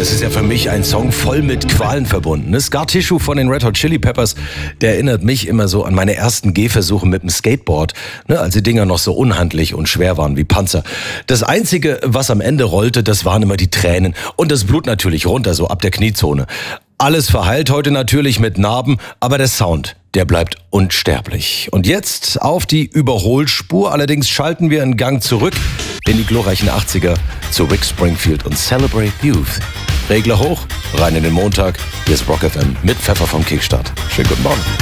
Das ist ja für mich ein Song voll mit Qualen verbunden. Scar Tissue von den Red Hot Chili Peppers, der erinnert mich immer so an meine ersten Gehversuche mit dem Skateboard, als die Dinger noch so unhandlich und schwer waren wie Panzer. Das Einzige, was am Ende rollte, das waren immer die Tränen und das Blut natürlich runter, so ab der Kniezone. Alles verheilt heute natürlich mit Narben, aber der Sound, der bleibt unsterblich. Und jetzt auf die Überholspur. Allerdings schalten wir einen Gang zurück in die glorreichen 80er zu Rick Springfield und Celebrate Youth. Regler hoch, rein in den Montag. Hier ist Rock FM mit Pfeffer vom Kickstart. Schönen guten Morgen.